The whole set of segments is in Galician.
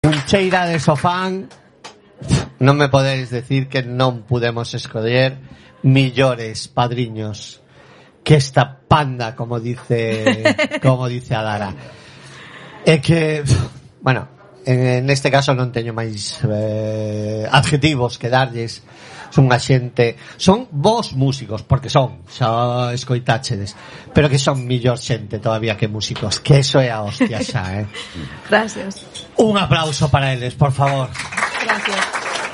Cuncheira de Sofán, non me podedes decir que non pudemos escoller millores padriños que esta panda, como dice Adara. É que, bueno, en este caso non teño máis adjetivos que darlles. Son unha xente, son bons músicos, porque son, xa escoitáchedes, pero que son millor xente todavía que músicos, que eso é a hostia xa, Gracias. Un aplauso para eles, por favor. Gracias.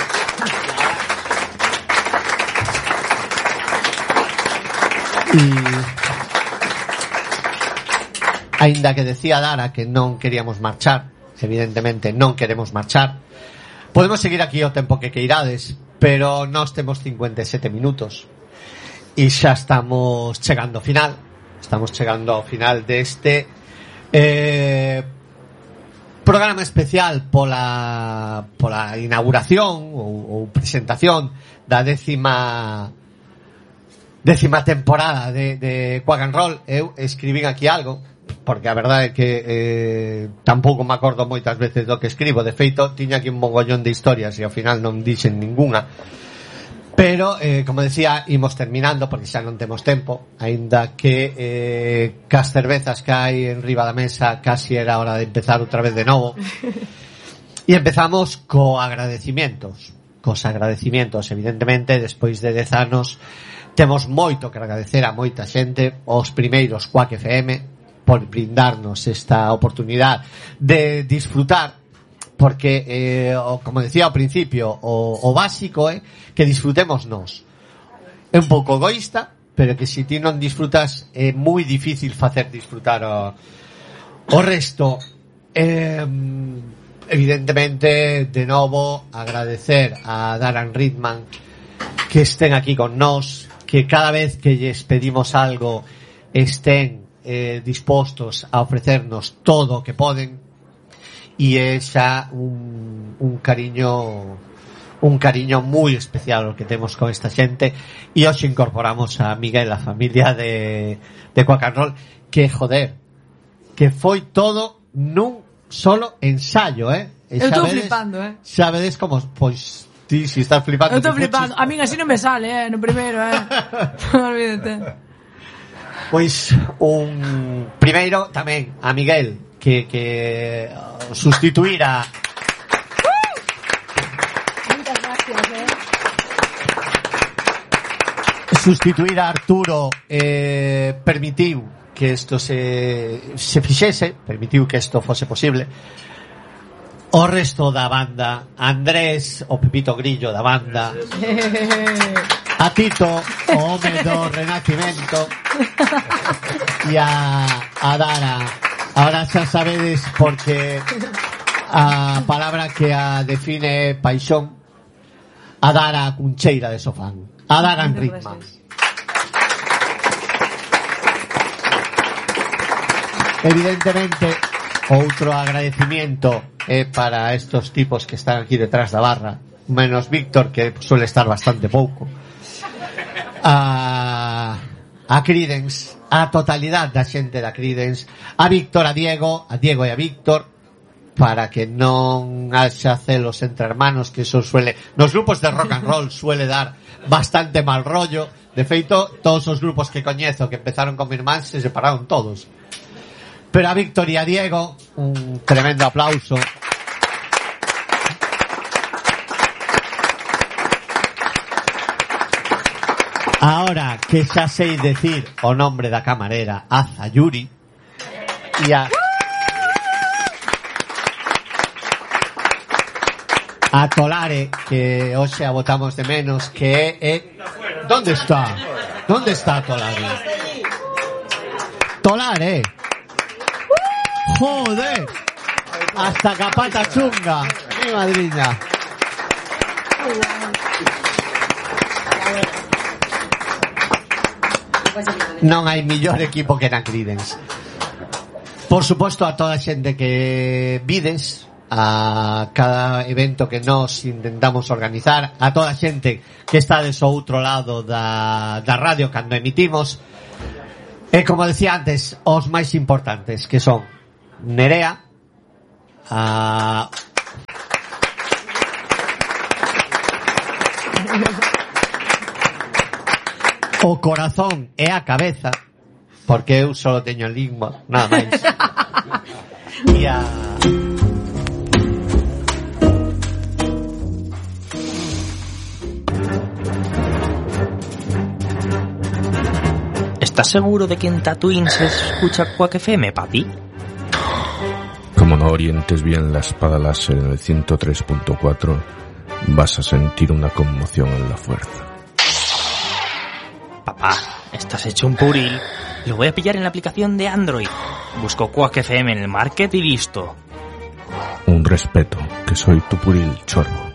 Aínda que decía Dara que non queríamos marchar, evidentemente non queremos marchar, podemos seguir aquí o tempo que queirades, pero nós temos 57 minutos e xa estamos chegando ao final. Estamos chegando ao final deste programa especial pola inauguración ou presentación da décima temporada de Quack and Roll. Eu escribín aquí algo, porque a verdade é que tampouco me acordo moitas veces do que escribo. De feito, tiña aquí un mogollón de historias e ao final non dixen ninguna. Pero, como decía, imos terminando porque xa non temos tempo, aínda que cas cervezas que hai en riba da mesa casi era hora de empezar outra vez de novo. E empezamos cos agradecimientos, evidentemente, despois de 10 anos temos moito que agradecer a moita xente, os primeiros Quack FM, por brindarnos esta oportunidade de disfrutar, porque como decía ao principio, o básico é que disfrutemos nós. É un pouco egoísta, pero que se ti non disfrutas é moi difícil facer disfrutar o resto. Evidentemente, de novo agradecer a Darren Ridman que estén aquí con nós, que cada vez que lles pedimos algo estén dispostos a ofrecernos todo o que poden, e é xa un cariño moi especial o que temos con esta xente. E hoxe incorporamos a Miguel, a familia de Quack and Roll, que joder, que foi todo nun solo ensayo, Eu estou flipando, Sabedes como, pois ti si estás flipando. Eu estou flipando, a min así non me sale, no primeiro, non olvídate. Pois un primeiro tamén a Miguel que sustituir a Muchas gracias, sustituir a Arturo permitiu que isto se fixese, permitiu que isto fose posible. O resto da banda, Andrés, o Pepito Grillo da banda, a Tito, o home do Renacimento, e a Dara. Ahora xa sabedes, porque a palabra que a define é paixón, a Dara Cuncheira de Sofán, a Darren Ridman. Evidentemente, outro agradecimiento é para estos tipos que están aquí detrás da barra, menos Víctor, que suele estar bastante pouco, a Creedence, a totalidade da xente da Creedence, a Víctor, a Diego e a Víctor, para que non haxa celos entre hermanos, que eso suele, nos grupos de rock and roll suele dar bastante mal rollo. De feito, todos os grupos que coñezo que empezaron con mi irmán se separaron todos. Pero a Víctor e a Diego, un tremendo aplauso. Ahora que xa sei decir o nombre da camarera, a Zayuri, e a Tolare, que hoxe a botamos de menos, que é ¿Dónde está Tolare? Tolare. Joder. Hasta capata chunga, mi madriña. Non hai millor equipo que na Creedence. Por suposto, a toda a xente que vides, a cada evento que nos intentamos organizar, a toda a xente que está des outro lado da radio cando emitimos, e como decía antes, os máis importantes, que son Nerea, a o corazón e a cabeza, porque eu só teño a lingua, nada máis. E a... ¿Estás seguro de que en Tatooine se escucha Quack FM, papi? Como no orientes bien la espada láser en el 103.4, vas a sentir una conmoción en la fuerza. Papá, estás hecho un puril. Lo voy a pillar en la aplicación de Android. Busco Quack FM en el market y listo. Un respeto, que soy tu puril, chorbo.